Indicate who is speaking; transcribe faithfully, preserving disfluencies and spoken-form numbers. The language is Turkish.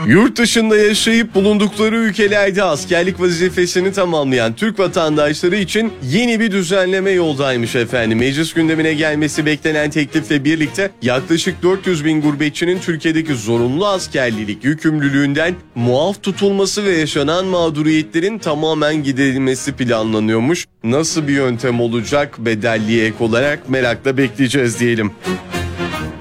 Speaker 1: Yurt dışında yaşayıp bulundukları ülkelerde askerlik vazifesini tamamlayan Türk vatandaşları için yeni bir düzenleme yoldaymış efendim. Meclis gündemine gelmesi beklenen teklifle birlikte yaklaşık dört yüz bin gurbetçinin Türkiye'deki zorunlu askerlilik yükümlülüğünden muaf tutulması ve yaşanan mağduriyetlerin tamamen giderilmesi planlanıyormuş. Nasıl bir yöntem olacak, bedelliye ek olarak merakla bekleyeceğiz diyelim.